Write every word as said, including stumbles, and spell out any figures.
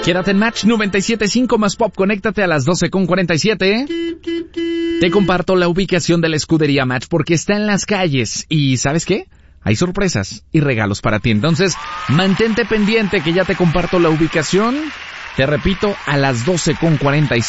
Quédate en Match noventa y siete punto cinco más Pop, conéctate a las doce con cuarenta y siete. Te comparto la ubicación de la escudería Match porque está en las calles y ¿sabes qué? Hay sorpresas y regalos para ti. Entonces, mantente pendiente que ya te comparto la ubicación. Te repito, a las doce con cuarenta y siete.